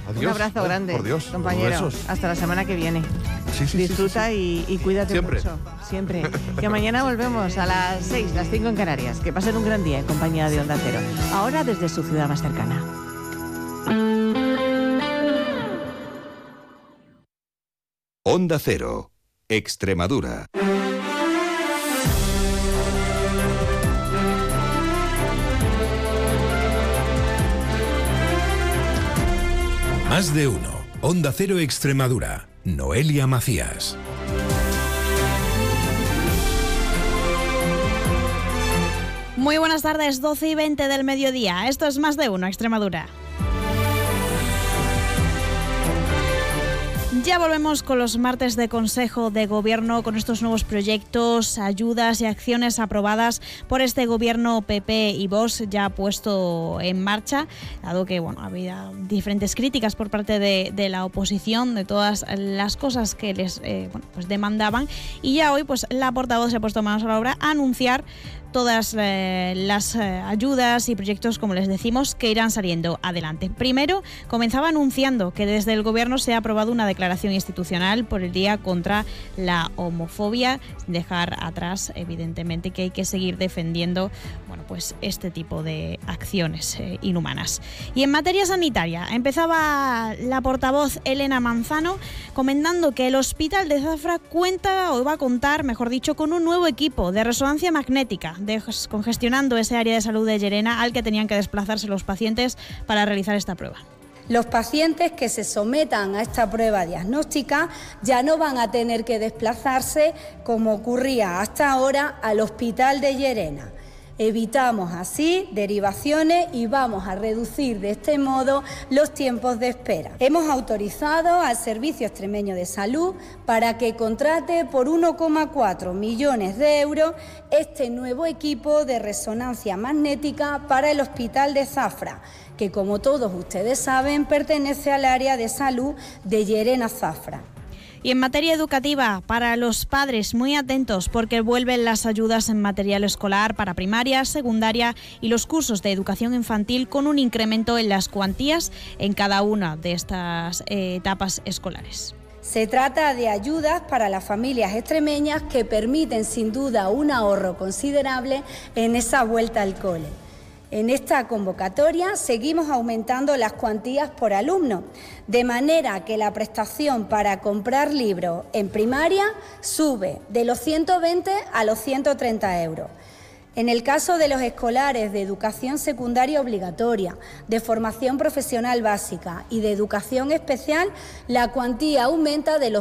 Adiós. Un abrazo grande, por Dios, compañero. besos. Hasta la semana que viene. Sí, Disfruta sí. Y cuídate Siempre. mucho. Siempre. Que mañana volvemos a las 6, las 5 en Canarias. Que pasen un gran día en compañía de Onda Cero. Ahora desde su ciudad más cercana. Onda Cero, Extremadura. Más de uno. Onda Cero Extremadura. Noelia Macías. Muy buenas tardes, 12:20 del mediodía. Esto es Más de uno, Extremadura. Ya volvemos con los martes de Consejo de Gobierno, con estos nuevos proyectos, ayudas y acciones aprobadas por este Gobierno PP y Vox ya puesto en marcha, dado que había diferentes críticas por parte de la oposición de todas las cosas que les demandaban, y ya hoy la portavoz se ha puesto manos a la obra a anunciar todas las ayudas y proyectos, como les decimos, que irán saliendo adelante. Primero, comenzaba anunciando que desde el Gobierno se ha aprobado una declaración institucional por el Día contra la Homofobia, sin dejar atrás, evidentemente, que hay que seguir defendiendo este tipo de acciones inhumanas. Y en materia sanitaria, empezaba la portavoz Elena Manzano comentando que el Hospital de Zafra va a contar, mejor dicho, con un nuevo equipo de resonancia magnética, descongestionando ese área de salud de Llerena al que tenían que desplazarse los pacientes para realizar esta prueba. Los pacientes que se sometan a esta prueba diagnóstica ya no van a tener que desplazarse, como ocurría hasta ahora, al Hospital de Llerena. Evitamos así derivaciones y vamos a reducir de este modo los tiempos de espera. Hemos autorizado al Servicio Extremeño de Salud para que contrate por 1,4 millones de euros este nuevo equipo de resonancia magnética para el Hospital de Zafra, que, como todos ustedes saben, pertenece al área de salud de Llerena Zafra. Y en materia educativa, para los padres, muy atentos, porque vuelven las ayudas en material escolar para primaria, secundaria y los cursos de educación infantil, con un incremento en las cuantías en cada una de estas etapas escolares. Se trata de ayudas para las familias extremeñas que permiten sin duda un ahorro considerable en esa vuelta al cole. En esta convocatoria seguimos aumentando las cuantías por alumno, de manera que la prestación para comprar libros en primaria sube de los 120 a los 130 euros. En el caso de los escolares de educación secundaria obligatoria, de formación profesional básica y de educación especial, la cuantía aumenta de los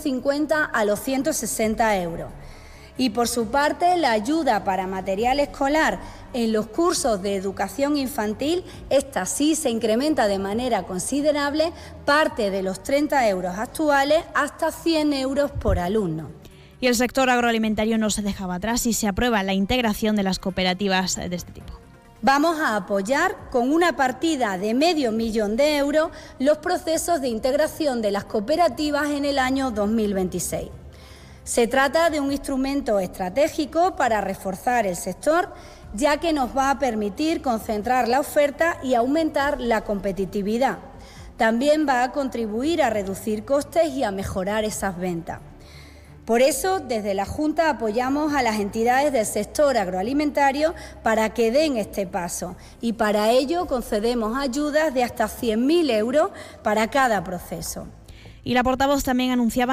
150 a los 160 euros. Y por su parte, la ayuda para material escolar en los cursos de educación infantil, esta sí se incrementa de manera considerable, parte de los 30 euros actuales hasta 100 euros por alumno. Y el sector agroalimentario no se dejaba atrás y se aprueba la integración de las cooperativas de este tipo. Vamos a apoyar con una partida de 500.000 de euros los procesos de integración de las cooperativas en el año 2026. Se trata de un instrumento estratégico para reforzar el sector, ya que nos va a permitir concentrar la oferta y aumentar la competitividad. También va a contribuir a reducir costes y a mejorar esas ventas. Por eso, desde la Junta apoyamos a las entidades del sector agroalimentario para que den este paso, y para ello concedemos ayudas de hasta 100.000 euros para cada proceso. Y la portavoz también anunciaba